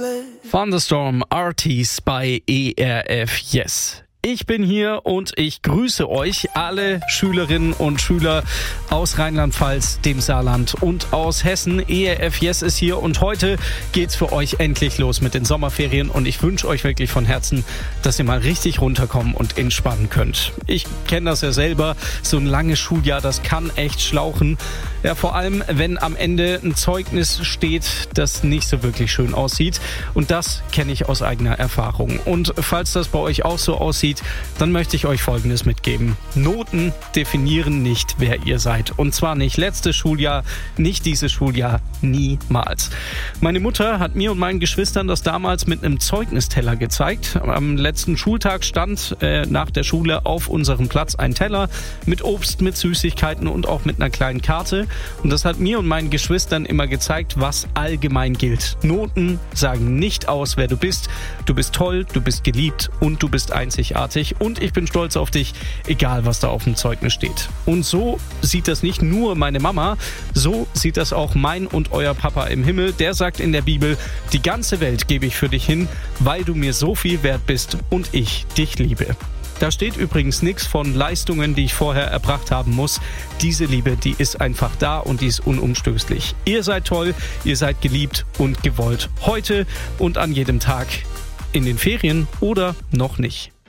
Thunderstorm Arties bei ERF Yes. Ich bin hier und ich grüße euch, alle Schülerinnen und Schüler aus Rheinland-Pfalz, dem Saarland und aus Hessen. ERF Yes ist hier und heute geht's für euch endlich los mit den Sommerferien und ich wünsche euch wirklich von Herzen, dass ihr mal richtig runterkommen und entspannen könnt. Ich kenne das ja selber, so ein langes Schuljahr, das kann echt schlauchen. Ja, vor allem, wenn am Ende ein Zeugnis steht, das nicht so wirklich schön aussieht. Und das kenne ich aus eigener Erfahrung. Und falls das bei euch auch so aussieht, dann möchte ich euch Folgendes mitgeben. Noten definieren nicht, wer ihr seid. Und zwar nicht letztes Schuljahr, nicht dieses Schuljahr, niemals. Meine Mutter hat mir und meinen Geschwistern das damals mit einem Zeugnisteller gezeigt. Am letzten Schultag stand nach der Schule auf unserem Platz ein Teller mit Obst, mit Süßigkeiten und auch mit einer kleinen Karte. Und das hat mir und meinen Geschwistern immer gezeigt, was allgemein gilt. Noten sagen nicht aus, wer du bist. Du bist toll, du bist geliebt und du bist einzigartig. Und ich bin stolz auf dich, egal was da auf dem Zeugnis steht. Und so sieht das nicht nur meine Mama, so sieht das auch mein und euer Papa im Himmel. Der sagt in der Bibel, die ganze Welt gebe ich für dich hin, weil du mir so viel wert bist und ich dich liebe. Da steht übrigens nichts von Leistungen, die ich vorher erbracht haben muss. Diese Liebe, die ist einfach da und die ist unumstößlich. Ihr seid toll, ihr seid geliebt und gewollt. Heute und an jedem Tag, in den Ferien oder noch nicht.